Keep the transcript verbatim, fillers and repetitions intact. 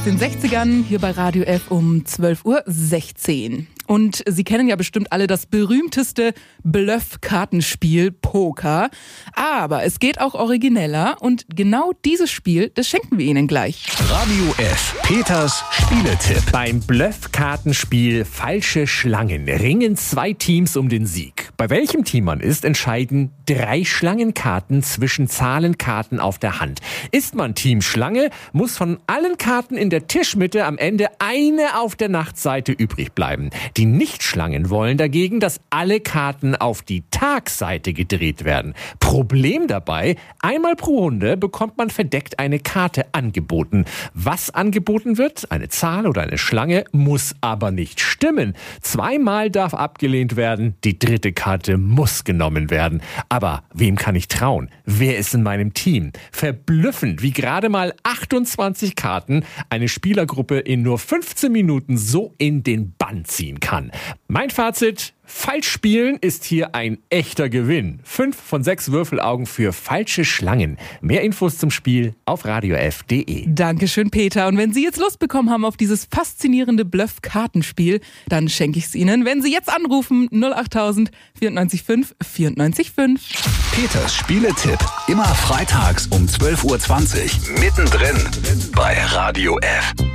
den sechzigern hier bei Radio F um zwölf Uhr sechzehn. Und Sie kennen ja bestimmt alle das berühmteste Bluff-Kartenspiel Poker. Aber es geht auch origineller und genau dieses Spiel, das schenken wir Ihnen gleich. Radio F, Peters Spieletipp. Beim Bluff-Kartenspiel Falsche Schlangen ringen zwei Teams um den Sieg. Bei welchem Team man ist, entscheiden drei Schlangenkarten zwischen Zahlenkarten auf der Hand. Ist man Team Schlange, muss von allen Karten in der Tischmitte am Ende eine auf der Nachtseite übrig bleiben. Die Nicht-Schlangen wollen dagegen, dass alle Karten auf die Tagseite gedreht werden. Problem dabei, einmal pro Runde bekommt man verdeckt eine Karte angeboten. Was angeboten wird, eine Zahl oder eine Schlange, muss aber nicht stimmen. Zweimal darf abgelehnt werden, die dritte Karte muss genommen werden. Aber wem kann ich trauen? Wer ist in meinem Team? Verblüffend, wie gerade mal achtundzwanzig Karten eine Spielergruppe in nur fünfzehn Minuten so in den Bann ziehen kann. Mein Fazit: Falsch spielen ist hier ein echter Gewinn. Fünf von sechs Würfelaugen für falsche Schlangen. Mehr Infos zum Spiel auf radiof punkt de. Dankeschön, Peter. Und wenn Sie jetzt Lust bekommen haben auf dieses faszinierende Bluff-Kartenspiel, dann schenke ich es Ihnen, wenn Sie jetzt anrufen null achttausend vierundneunzig fünf vierundneunzig fünf. Peters Spieletipp. Immer freitags um zwölf Uhr zwanzig. Mittendrin bei Radio F.